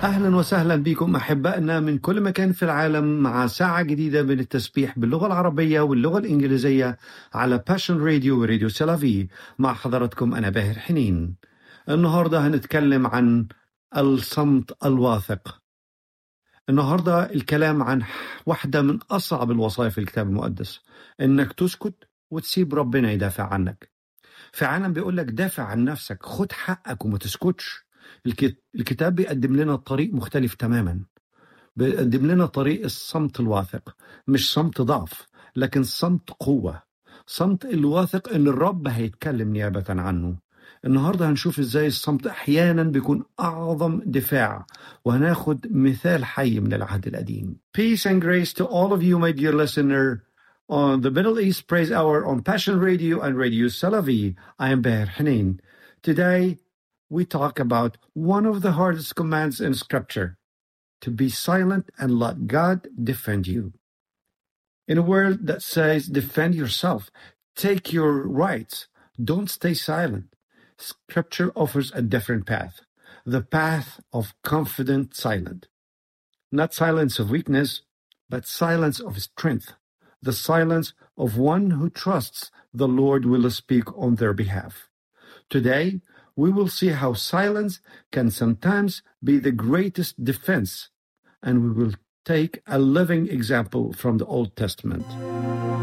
أهلا وسهلا بكم أحبائنا من كل مكان في العالم مع ساعة جديدة من التسبيح باللغة العربية واللغة الإنجليزية على باشن راديو وراديو سلافي. مع حضراتكم أنا باهر حنين. النهاردة هنتكلم عن الصمت الواثق. النهاردة الكلام عن واحدة من أصعب الوصايا في الكتاب المقدس، إنك تسكت وتسيب ربنا يدافع عنك. في عالم بيقولك دافع عن نفسك، خد حقك وما تسكتش. الكتاب بيقدم لنا طريق مختلف تماما، بيقدم لنا طريق الصمت الواثق، مش صمت ضعف لكن صمت قوة، صمت الواثق ان الرب هيتكلم نيابة عنه. النهاردة هنشوف ازاي الصمت احيانا بيكون اعظم دفاع، وهناخد مثال حي من العهد القديم. Peace and grace to all of you, my dear listener, on the Middle East Praise Hour on Passion Radio and Radio Salavi. I am Beher Hanin. Today we talk about one of the hardest commands in Scripture, to be silent and let God defend you. In a world that says defend yourself, take your rights, don't stay silent, Scripture offers a different path, the path of confident silence. Not silence of weakness, but silence of strength, the silence of one who trusts the Lord will speak on their behalf. Today, we will see how silence can sometimes be the greatest defense, and we will take a living example from the Old Testament.